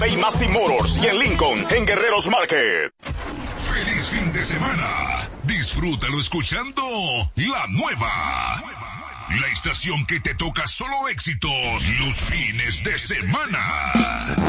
y Massey Motors y en Lincoln, en Guerreros Market. ¡Feliz fin de semana! Disfrútalo escuchando La Nueva. La estación que te toca solo éxitos los fines de semana.